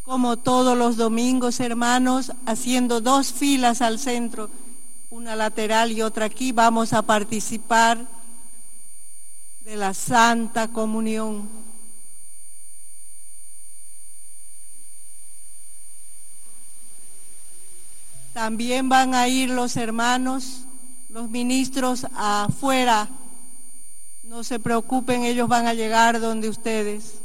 Como todos los domingos, hermanos, haciendo 2 filas al centro, una lateral y otra aquí, vamos a participar de la Santa Comunión. También van a ir los hermanos, los ministros afuera. No se preocupen, ellos van a llegar donde ustedes.